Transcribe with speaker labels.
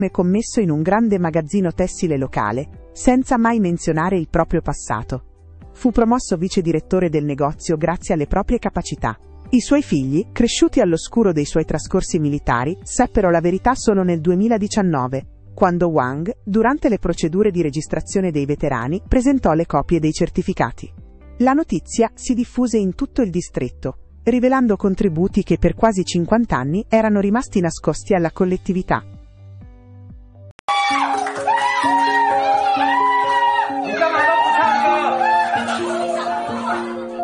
Speaker 1: commesso in un grande magazzino tessile locale, senza mai menzionare il proprio passato. Fu promosso vice direttore del negozio grazie alle proprie capacità. I suoi figli, cresciuti all'oscuro dei suoi trascorsi militari, seppero la verità solo nel 2019, quando Wang, durante le procedure di registrazione dei veterani, presentò le copie dei certificati. La notizia si diffuse in tutto il distretto, rivelando contributi che per quasi 50 anni erano rimasti nascosti alla collettività.